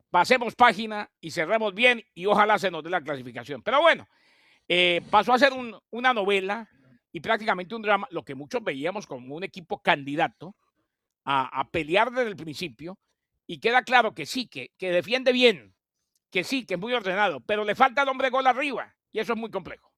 pasemos página y cerremos bien y ojalá se nos dé la clasificación. Pero bueno, pasó a ser una novela y prácticamente un drama, lo que muchos veíamos como un equipo candidato a pelear desde el principio, y queda claro que sí, que defiende bien, que sí, que es muy ordenado, pero le falta el hombre gol arriba, y eso es muy complejo.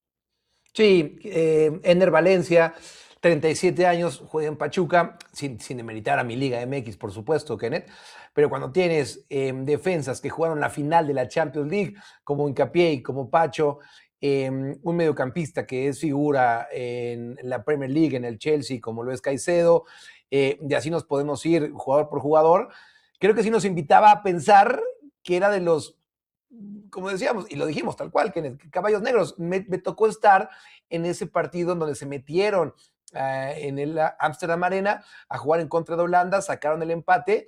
Sí, Ener Valencia, 37 años, juega en Pachuca, sin demeritar a mi Liga MX, por supuesto, Kenneth, pero cuando tienes defensas que jugaron la final de la Champions League, como Hincapié y como Pacho, un mediocampista que es figura en la Premier League, en el Chelsea, como lo es Caicedo, y así nos podemos ir jugador por jugador, creo que sí nos invitaba a pensar que era de los, como decíamos, y lo dijimos tal cual, que en el Caballos Negros me tocó estar en ese partido en donde se metieron en el Amsterdam Arena a jugar en contra de Holanda, sacaron el empate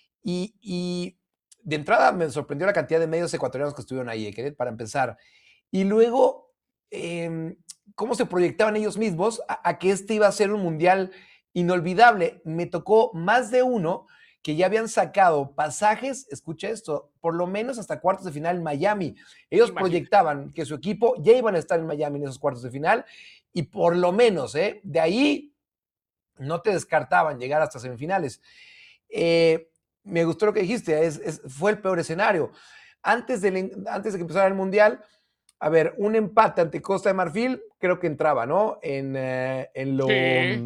y de entrada me sorprendió la cantidad de medios ecuatorianos que estuvieron ahí, para empezar. Y luego, cómo se proyectaban ellos mismos a que este iba a ser un mundial inolvidable. Me tocó más de uno que ya habían sacado pasajes, escucha esto, por lo menos hasta cuartos de final en Miami. Ellos Imagínate. proyectaban que su equipo ya iban a estar en Miami en esos cuartos de final y por lo menos, de ahí no te descartaban llegar hasta semifinales. Me gustó lo que dijiste, fue el peor escenario. Antes de que empezara el Mundial, a ver, un empate ante Costa de Marfil, creo que entraba, ¿no? Sí.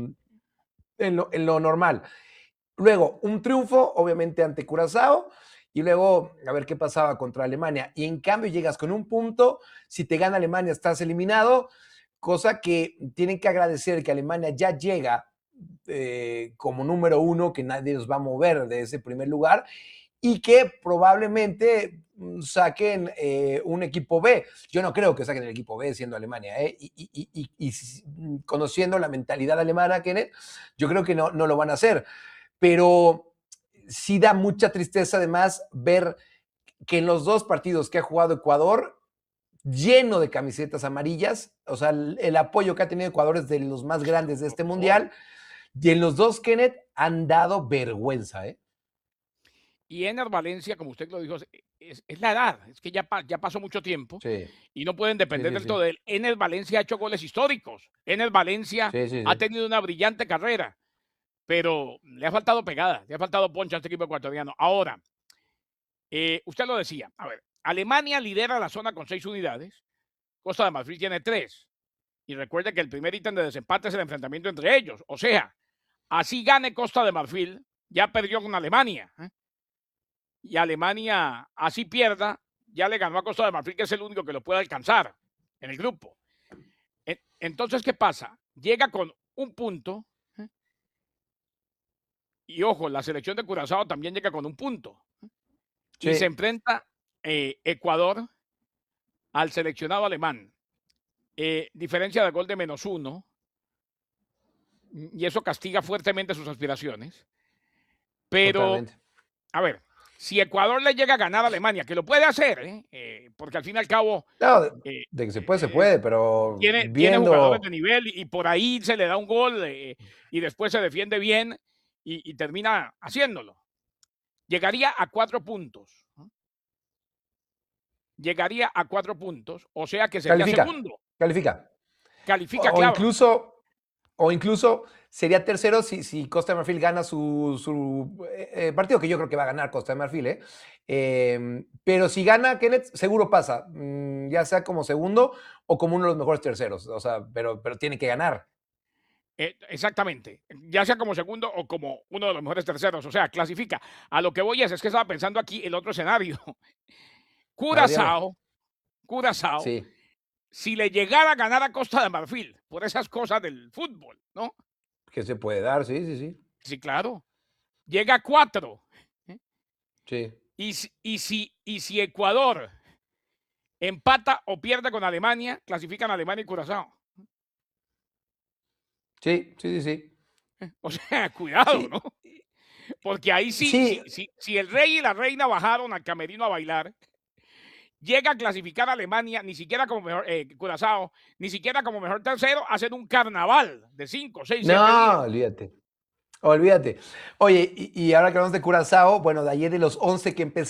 En lo normal. Luego, un triunfo, obviamente, ante Curazao, y luego a ver qué pasaba contra Alemania. Y en cambio llegas con un punto, si te gana Alemania estás eliminado, cosa que tienen que agradecer que Alemania ya llega como número uno, que nadie los va a mover de ese primer lugar, y que probablemente saquen un equipo B. Yo no creo que saquen el equipo B siendo Alemania, y conociendo la mentalidad alemana, Kenneth, yo creo que no lo van a hacer. Pero sí da mucha tristeza además ver que en los dos partidos que ha jugado Ecuador, lleno de camisetas amarillas, o sea, el apoyo que ha tenido Ecuador es de los más grandes de este Oh, mundial, y en los dos, Kenneth, han dado vergüenza, ¿eh? y Ener Valencia, como usted lo dijo, es la edad, es que ya pasó mucho tiempo Sí, y no pueden sí, depender sí, del todo sí. de él. Ener Valencia ha hecho goles históricos. Ener Valencia Sí, sí, ha sí. tenido una brillante carrera, pero le ha faltado pegada, le ha faltado poncha a este equipo ecuatoriano. Ahora, usted lo decía, a ver, Alemania lidera la zona con 6 unidades, Costa de Marfil tiene 3. Y recuerde que el primer ítem de desempate es el enfrentamiento entre ellos. O sea, así gane Costa de Marfil, ya perdió con Alemania. Y Alemania, así pierda, ya le ganó a Costa de Marfil, que es el único que lo puede alcanzar en el grupo. Entonces, ¿qué pasa? Llega con un punto. Y ojo, la selección de Curazao también llega con un punto. Y se Sí, enfrenta Ecuador al seleccionado alemán. Diferencia de gol de -1. Y eso castiga fuertemente sus aspiraciones. Pero, totalmente. a ver, si Ecuador le llega a ganar a Alemania, que lo puede hacer, porque al fin y al cabo No, eh, de que se eh, puede, pero tiene jugadores de viendo, nivel y por ahí se le da un gol y después se defiende bien y termina haciéndolo. Llegaría a 4 puntos. ¿No? Llegaría a 4 puntos, o sea que sería califica, segundo. califica. Califica, O claro. incluso, o incluso sería tercero si Costa de Marfil gana su partido, que yo creo que va a ganar Costa de Marfil, ¿eh? Pero si gana Kenneth, seguro pasa, ya sea como segundo o como uno de los mejores terceros, o sea, pero tiene que ganar. Exactamente, ya sea como segundo o como uno de los mejores terceros, o sea, clasifica. A lo que voy es que estaba pensando aquí el otro escenario. A ver, dígame. Curazao, Curazao, Sí, si le llegara a ganar a Costa de Marfil, por esas cosas del fútbol, ¿no? que se puede dar, sí, sí, sí. Sí, claro, llega a 4. ¿eh? Sí, Y si Ecuador empata o pierde con Alemania, clasifican Alemania y Curazao. sí, sí, sí, sí. O sea, cuidado, Sí, ¿no? Porque ahí sí, sí, si el rey y la reina bajaron al camerino a bailar, llega a clasificar a Alemania, ni siquiera como mejor, Curazao, ni siquiera como mejor tercero, hacen un carnaval de 5, 6, 7 días. no, olvídate. Olvídate. Oye, y ahora que hablamos de Curazao, bueno, de ayer de los 11 que empezaron.